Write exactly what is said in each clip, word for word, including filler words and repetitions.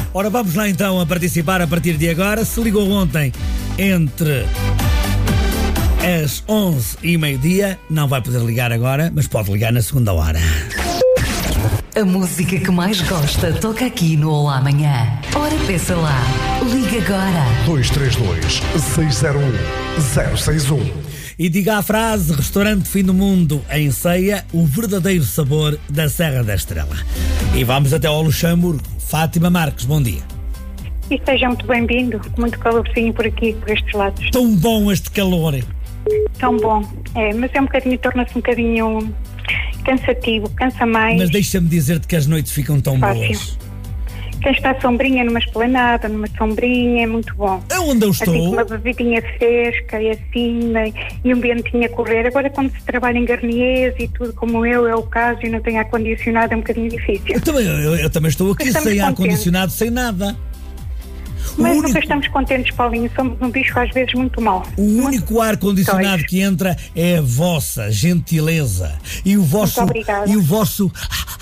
Ora, vamos lá então a participar a partir de agora. Se ligou ontem entre as onze e meio-dia, não vai poder ligar agora, mas pode ligar na segunda hora. A música que mais gosta toca aqui no Olá Amanhã. Ora, peça lá. Liga agora. dois três dois, seis zero um, zero seis um. E diga a frase: restaurante Fim do Mundo em Ceia, o verdadeiro sabor da Serra da Estrela. E vamos até ao Luxemburgo. Fátima Marques, bom dia. E seja muito bem-vindo, muito calorzinho por aqui, por estes lados. Tão bom este calor. Tão bom, é, mas é um bocadinho, torna-se um bocadinho cansativo, cansa mais. Mas deixa-me dizer-te que as noites ficam tão fácil. boas. Quem está à sombrinha, numa esplanada, numa sombrinha, é muito bom. É onde eu estou. Assim, com uma bebidinha fresca e assim, né, e um ventinho a correr. Agora, quando se trabalha em Garniers e tudo, como eu, é o caso, e não tem ar-condicionado, é um bocadinho difícil. Eu também, eu, eu também estou aqui Estamos sem contentes. ar-condicionado, sem nada. O Mas único, nunca estamos contentes, Paulinho. Somos um bicho às vezes muito mau. o único ar-condicionado que entra é a vossa gentileza. E o vosso, Muito obrigada. e o vosso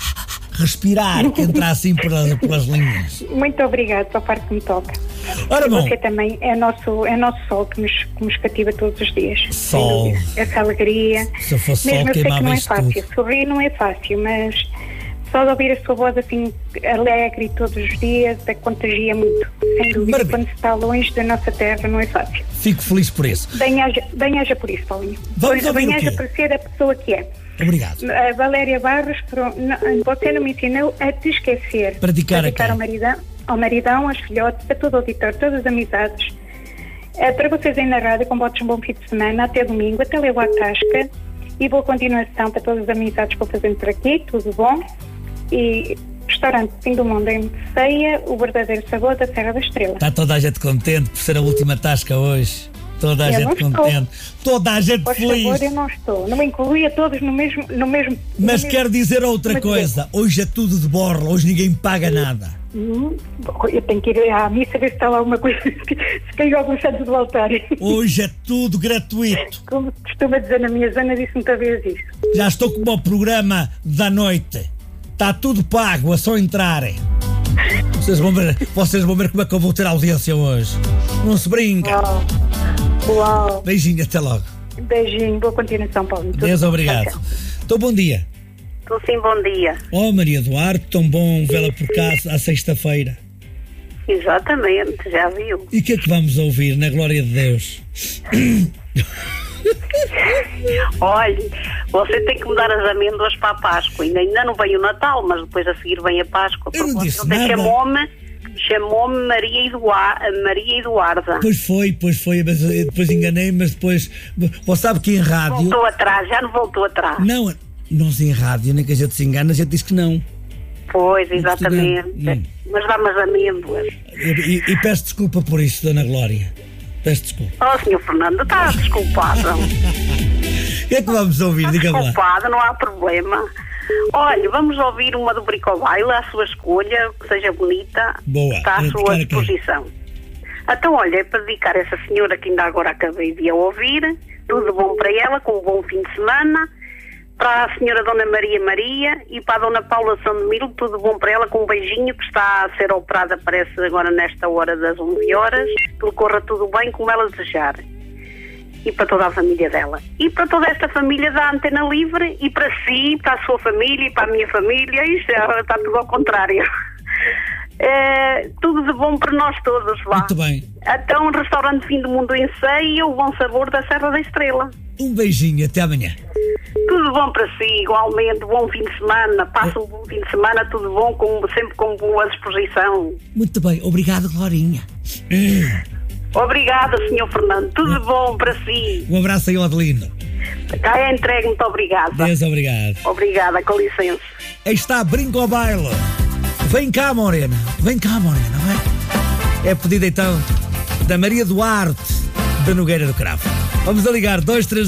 respirar que entra assim pelas, pelas linhas. Muito obrigada pela parte que me toca. Ora E bom. você também é nosso, é nosso sol que nos, que nos cativa todos os dias. Sem Sol. dúvida. Essa alegria. Se eu fosse sol, Mesmo eu sei que queimava não é isto fácil. tudo. Sorrir não é fácil, mas só de ouvir a sua voz assim alegre todos os dias é que contagia muito. Sem dúvida. Maravilha. Quando se está longe da nossa terra não é fácil. Fico feliz por isso. Bem haja, bem haja por isso, Paulinho. Vamos ouvir Bem o haja quê? por ser a pessoa que é. Obrigado. A Valéria Barros, pro- não, você não me ensinou a te esquecer. Praticar a Praticar quem? ao maridão, ao maridão, aos filhotes, a todo o auditor, todas as amizades. Eh, para vocês aí na rádio, com votos um bom fim de semana, até domingo, até levar a tasca. E boa continuação para todas as amizades que vou fazendo por aqui, tudo bom. E restaurante Fim do Mundo em Ceia, o verdadeiro sabor da Serra da Estrela. Está toda a gente contente por ser a última tasca hoje. Toda a Eu não gente estou. contente. Toda a gente Por feliz. favor, eu não estou. Não me incluía todos no mesmo... No mesmo Mas no mesmo- quero dizer outra Mas coisa. Hoje é tudo de borla. Hoje ninguém paga nada. Hum, eu tenho que ir à missa ver se está lá alguma coisa, se caiu algum santo do altar. Hoje é tudo gratuito. Como se costuma dizer na minha zona, disse muitas vezes isso. Já estou como o programa da noite. Está tudo pago, é só entrarem. Vocês vão ver, vocês vão ver como é que eu vou ter audiência hoje. Não se brinca. Uau. Uau. Beijinho, até logo. Beijinho, boa continuação, Paulo. Deus obrigado. Então, bom dia. Estou sim, bom dia. Oh, Maria Duarte, tão bom vê-la por cá à sexta-feira. Exatamente, já viu. E o que é que vamos ouvir, na glória de Deus? Olhe, você tem que mudar as amêndoas para a Páscoa. Ainda, ainda não veio o Natal, mas depois a seguir vem a Páscoa. Eu não Porque disse ontem nada. chamou-me, chamou-me Maria, Eduar, Maria Eduarda. Pois foi, pois foi, mas eu depois enganei, mas depois... Você sabe que em rádio... Voltou atrás, já não voltou atrás. Não, nós em rádio, nem que a gente se engana, a gente diz que não. Pois, exatamente. Hum. Mas dá-me as amêndoas. E, e- e peço desculpa por isso, Dona Glória. Peço desculpa. Oh, senhor Fernando, está desculpado. O que é que vamos ouvir? Diga lá. Desculpado, não há problema. Olha, vamos ouvir uma do Bricobaile, à sua escolha, que seja bonita. Boa. Está à Para sua dedicar a quem? disposição. Então, olha, é para dedicar a essa senhora que ainda agora acabei de a ouvir. Tudo bom para ela, com um bom fim de semana. Para a senhora Dona Maria Maria e para a Dona Paula São Domiro, tudo bom para ela, com um beijinho, que está a ser operada, parece agora nesta hora das onze horas. Que corra tudo bem como ela desejar. E para toda a família dela. E para toda esta família da Antena Livre, e para si, para a sua família e para a minha família, isto é, está tudo ao contrário. É, tudo de bom para nós todos, vá. Muito bem. Então, um restaurante Fim do Mundo em Ceia, o bom sabor da Serra da Estrela. Um beijinho, até amanhã. Tudo bom para si, igualmente, bom fim de semana. Passa um bom fim de semana, tudo bom, com, sempre com boa disposição. Muito bem, obrigado, Glorinha. Obrigada, senhor Fernando. Tudo bom para si. Um abraço aí ao Adelino. Cá é entregue, muito obrigada. Deus obrigado. Obrigada, com licença. Aí está, Brinco ao Baile. Vem cá, Morena. Vem cá, Morena, não é? É pedido então da Maria Duarte, da Nogueira do Cravo. Vamos a ligar dois, três